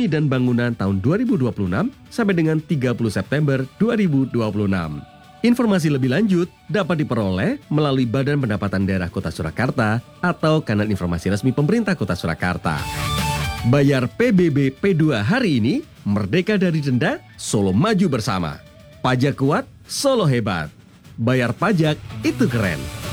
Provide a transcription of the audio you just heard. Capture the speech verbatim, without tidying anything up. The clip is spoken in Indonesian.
Bumi dan Bangunan tahun dua ribu dua puluh enam sampai dengan tiga puluh September dua ribu dua puluh enam. Informasi lebih lanjut dapat diperoleh melalui Badan Pendapatan Daerah Kota Surakarta atau kanal informasi resmi pemerintah Kota Surakarta. Bayar P B B P dua hari ini, merdeka dari denda, Solo maju bersama. Pajak kuat, Solo hebat. Bayar pajak itu keren.